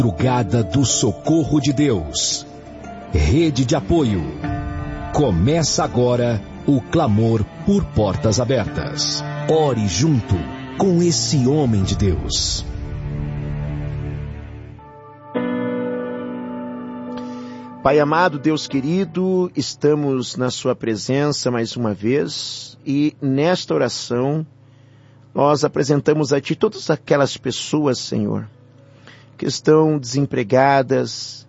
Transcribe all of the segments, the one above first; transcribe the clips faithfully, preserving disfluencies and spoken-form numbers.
Madrugada do Socorro de Deus. Rede de apoio. Começa agora o clamor por portas abertas. Ore junto com esse homem de Deus. Pai amado, Deus querido, estamos na sua presença mais uma vez e nesta oração nós apresentamos a Ti todas aquelas pessoas, Senhor, que estão desempregadas,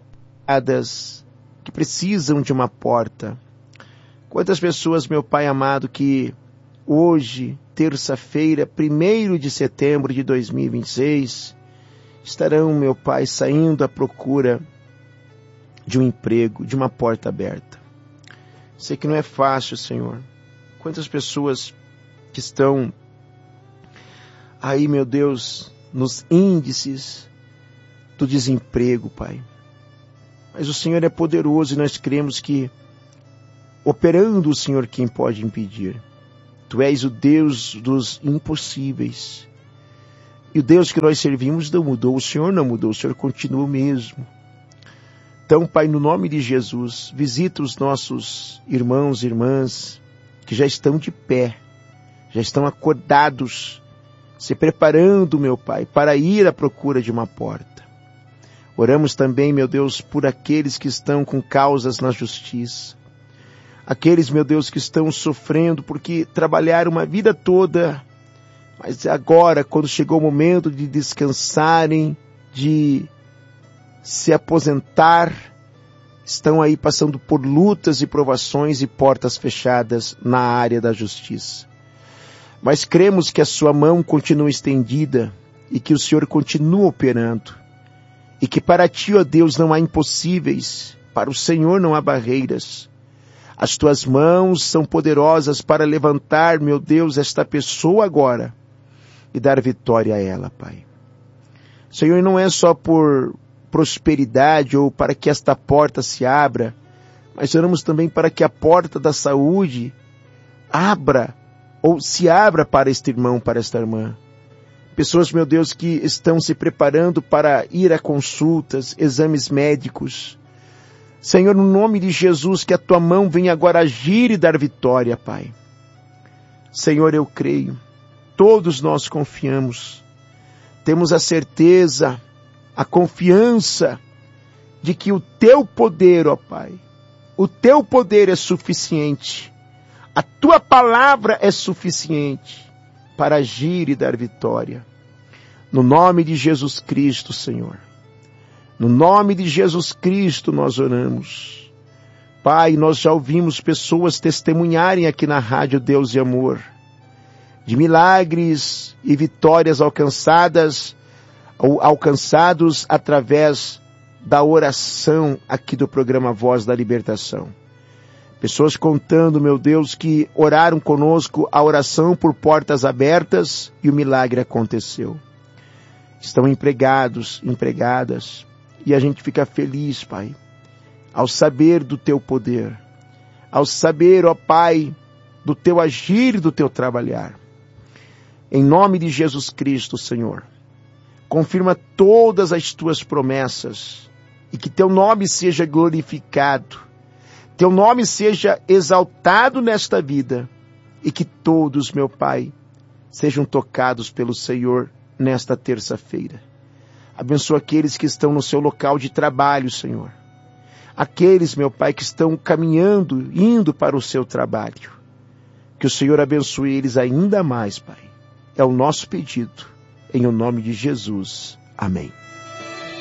que precisam de uma porta. Quantas pessoas, meu Pai amado, que hoje, terça-feira, primeiro de setembro de dois mil e vinte e seis, estarão, meu Pai, saindo à procura de um emprego, de uma porta aberta. Sei que não é fácil, Senhor. Quantas pessoas que estão aí, meu Deus, nos índices do desemprego, Pai. Mas o Senhor é poderoso e nós cremos que, operando o Senhor, quem pode impedir? Tu és o Deus dos impossíveis. E o Deus que nós servimos não mudou, o Senhor não mudou, o Senhor continua o mesmo. Então, Pai, no nome de Jesus, visita os nossos irmãos e irmãs que já estão de pé, já estão acordados, se preparando, meu Pai, para ir à procura de uma porta. Oramos também, meu Deus, por aqueles que estão com causas na justiça. Aqueles, meu Deus, que estão sofrendo porque trabalharam uma vida toda, mas agora, quando chegou o momento de descansarem, de se aposentar, estão aí passando por lutas e provações e portas fechadas na área da justiça. Mas cremos que a sua mão continua estendida e que o Senhor continua operando. E que para Ti, ó Deus, não há impossíveis, para o Senhor não há barreiras. As Tuas mãos são poderosas para levantar, meu Deus, esta pessoa agora e dar vitória a ela, Pai. Senhor, não é só por prosperidade ou para que esta porta se abra, mas oramos também para que a porta da saúde abra ou se abra para este irmão, para esta irmã. Pessoas, meu Deus, que estão se preparando para ir a consultas, exames médicos. Senhor, no nome de Jesus, que a Tua mão venha agora agir e dar vitória, Pai. Senhor, eu creio, todos nós confiamos, temos a certeza, a confiança de que o Teu poder, ó Pai, o Teu poder é suficiente, a Tua palavra é suficiente para agir e dar vitória. No nome de Jesus Cristo, Senhor. No nome de Jesus Cristo nós oramos. Pai, nós já ouvimos pessoas testemunharem aqui na Rádio Deus e Amor de milagres e vitórias alcançadas ou alcançados através da oração aqui do programa Voz da Libertação. Pessoas contando, meu Deus, que oraram conosco a oração por portas abertas e o milagre aconteceu. Estão empregados, empregadas, e a gente fica feliz, Pai, ao saber do Teu poder, ao saber, ó Pai, do Teu agir e do Teu trabalhar. Em nome de Jesus Cristo, Senhor, confirma todas as Tuas promessas e que Teu nome seja glorificado, Teu nome seja exaltado nesta vida e que todos, meu Pai, sejam tocados pelo Senhor nesta terça-feira. Abençoa aqueles que estão no seu local de trabalho, Senhor. Aqueles, meu Pai, que estão caminhando, indo para o seu trabalho. Que o Senhor abençoe eles ainda mais, Pai. É o nosso pedido, em o nome de Jesus. Amém.